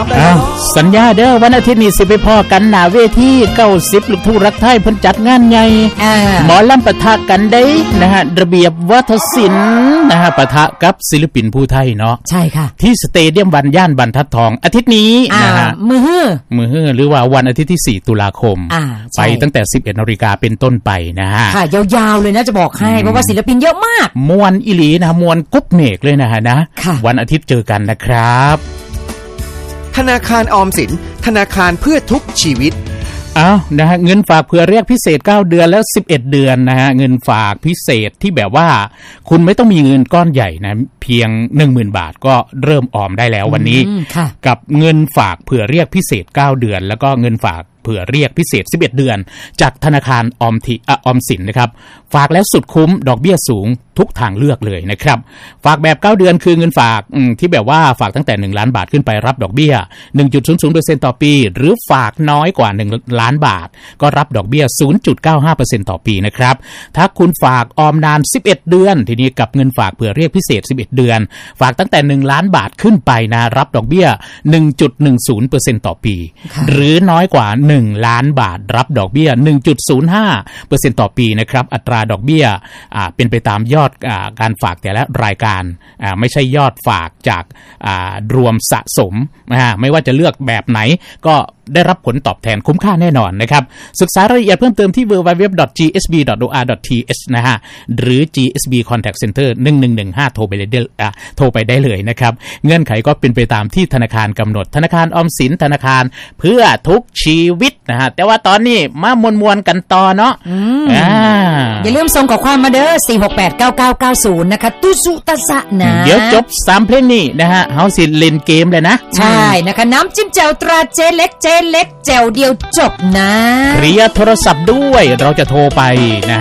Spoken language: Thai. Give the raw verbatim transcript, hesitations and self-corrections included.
รับได้สัญญาเด้อวันอาทิตย์นี้สิไปพ้อกันหน้าเวทีเก้าสิบลูกทุ่งรักไทยเพิ่นจัดงานใหญ่หมอลำปะทะกันได้นะฮะระเบียบวัฒนศิลป์นะฮะปะทะกับศิลปินผู้ไทยเนาะใช่ค่ะที่สเตเดียมวันย่านบรรทัดทองอาทิตย์นี้นะฮะมื้อฮื้อมื้อฮื้อหรือว่าวันอาทิตย์ที่สี่ตุลาคมไปตั้งแต่ สิบเอ็ดนาฬิกา นเป็นต้นไปนะฮะค่ะยาวๆเลยนะจะบอกให้เพราะว่าศิลปินเยอะมากมวนอีหลีนะมวนกุ๊บเมกเลยนะฮะนะวันอาทิตย์เจอกันนะครับธนาคารออมสินธนาคารเพื่อทุกชีวิตอ้าวนะฮะเงินฝากเผื่อเรียกพิเศษเก้าเดือนแล้วสิบเอ็ดเดือนนะฮะเงินฝากพิเศษที่แบบว่าคุณไม่ต้องมีเงินก้อนใหญ่นะเพียง หนึ่งหมื่น บาทก็เริ่มออมได้แล้ววันนี้กับเงินฝากเผื่อเรียกพิเศษเก้าเดือนแล้วก็เงินฝากเผื่อเรียกพิเศษสิบเอ็ดเดือนจากธนาคารออมทิออมสินนะครับฝากแล้วสุดคุ้มดอกเบี้ยสูงทุกทางเลือกเลยนะครับฝากแบบเก้าเดือนคือเงินฝากที่แบบว่าฝากตั้งแต่หนึ่งล้านบาทขึ้นไปรับดอกเบี้ย หนึ่งจุดศูนย์ศูนย์เปอร์เซ็นต์ ต่อปีหรือฝากน้อยกว่าหนึ่งล้านบาทก็รับดอกเบี้ย ศูนย์จุดเก้าห้าเปอร์เซ็นต์ ต่อปีนะครับถ้าคุณฝากออมนานสิบเอ็ดเดือนทีนี้กับเงินฝากเผื่อเรียกพิเศษสิบเอ็ดเดือนฝากตั้งแต่หนึ่งล้านบาทขึ้นไปนะรับดอกเบี้ย หนึ่งจุดหนึ่งศูนย์เปอร์เซ็นต์ ต่อปีหรือน้อยกว่าหนึ่งล้านบาทรับดอกเบี้ย หนึ่งจุดศูนย์ห้าเปอร์เซ็นต์ ต่อปีนะครับอัตราดอกเบี้ยอ่าเป็นไปตามยอดอ่าการฝากแต่ละรายการอ่าไม่ใช่ยอดฝากจากอ่ารวมสะสมอ่าไม่ว่าจะเลือกแบบไหนก็ได้รับผลตอบแทนคุ้มค่าแน่นอนนะครับศึกษารายละเอียดเพิ่มเติมที่ ดับเบิลยู ดับเบิลยู ดับเบิลยู ดอท จี เอส บี ดอท โอ อาร์ ดอท ที เอช นะฮะหรือ จี เอส บี Contact Center หนึ่งหนึ่งหนึ่งห้าโทรไปเลยอ่ะโทรไปได้เลยนะครับเงื่อนไขก็เป็นไปตามที่ธนาคารกำหนดธนาคารออมสินธนาคารเพื่อทุกชีวิตนะฮะแต่ว่าตอนนี้มามวนๆกันต่อเนาะอ่าอย่าลืมส่งข้อความมาเด้อสี่ หก แปด เก้า เก้า เก้า ศูนย์นะคะตุสุตะสะนะเดี๋ยวจบสามเพลงนี้นะฮะเฮาสิเล่นเกมเลยนะใช่นะคะน้ำจิ้มแจ่วตราเจเล็กเจเล็กแจ่วเดียวจบนะเคลียร์โทรศัพท์ด้วยเราจะโทรไปนะ